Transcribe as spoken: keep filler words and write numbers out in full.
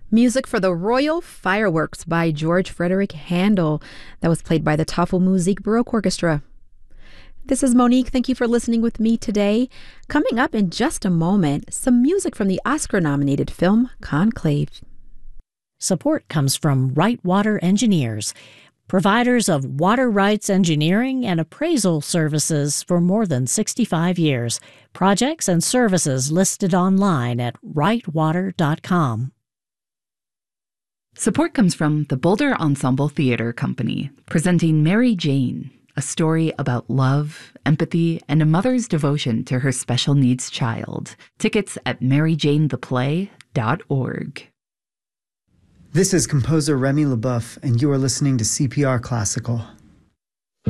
Music for the Royal Fireworks by George Frederick Handel. That was played by the Tafelmusik Baroque Orchestra. This is Monique. Thank you for listening with me today. Coming up in just a moment, some music from the Oscar-nominated film Conclave. Support comes from Right Water Engineers, providers of water rights engineering and appraisal services for more than sixty-five years. Projects and services listed online at right water dot com. Support comes from the Boulder Ensemble Theater Company, presenting Mary Jane, a story about love, empathy, and a mother's devotion to her special needs child. Tickets at mary jane the play dot org. This is composer Remy LeBoeuf, and you are listening to C P R Classical.